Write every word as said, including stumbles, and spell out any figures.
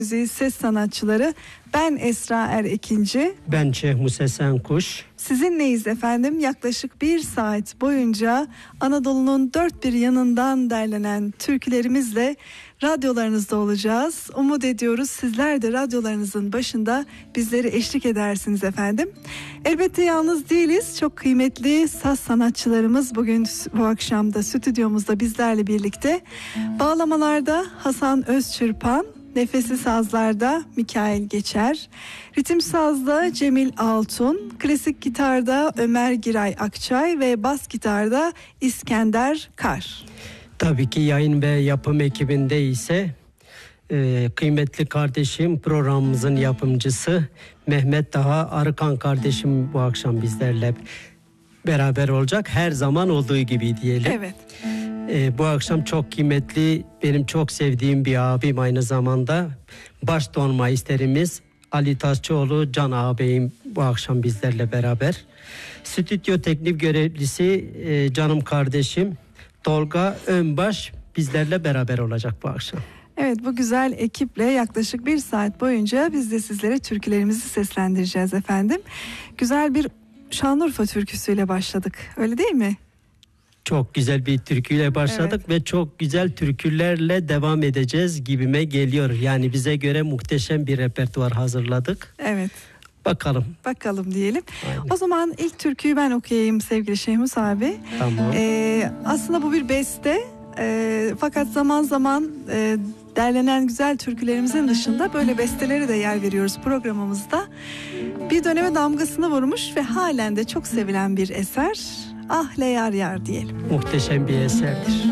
Müziği ses sanatçıları. Ben Esra Er Ekinci. Ben Şeyh Musesen Kuş. Sizinleyiz efendim. Yaklaşık bir saat boyunca Anadolu'nun dört bir yanından derlenen türkülerimizle radyolarınızda olacağız. Umut ediyoruz sizler de radyolarınızın başında bizleri eşlik edersiniz efendim. Elbette yalnız değiliz. Çok kıymetli saz sanatçılarımız bugün bu akşam da stüdyomuzda bizlerle birlikte. Bağlamalarda Hasan Özçırpan, nefesli sazlarda Mikail Geçer, ritim sazda Cemil Altun, klasik gitarda Ömer Giray Akçay ve bas gitarda İskender Kar. Tabii ki yayın ve yapım ekibinde ise e, kıymetli kardeşim, programımızın yapımcısı Mehmet Daha Arıkan kardeşim bu akşam bizlerle beraber olacak. Her zaman olduğu gibi diyelim. Evet. E, bu akşam çok kıymetli, benim çok sevdiğim bir abim, aynı zamanda baş don maisterimiz Ali Taşçıoğlu Can ağabeyim bu akşam bizlerle beraber. Stüdyo teknik görevlisi e, canım kardeşim Tolga Önbaş bizlerle beraber olacak bu akşam. Evet, bu güzel ekiple yaklaşık bir saat boyunca biz de sizlere türkülerimizi seslendireceğiz efendim. Güzel bir Şanlıurfa türküsüyle başladık, öyle değil mi? Çok güzel bir türküyle başladık, evet. Ve çok güzel türkülerle devam edeceğiz gibime geliyor. Yani bize göre muhteşem bir repertuar hazırladık. Evet. Bakalım. Bakalım diyelim. Aynen. O zaman ilk türküyü ben okuyayım sevgili Şehmus abi. Tamam. Ee, aslında bu bir beste. Ee, fakat zaman zaman e, derlenen güzel türkülerimizin dışında böyle bestelere de yer veriyoruz programımızda. Bir döneme damgasını vurmuş ve halen de çok sevilen bir eser. Ah le yar yar diyelim. Muhteşem bir eserdir.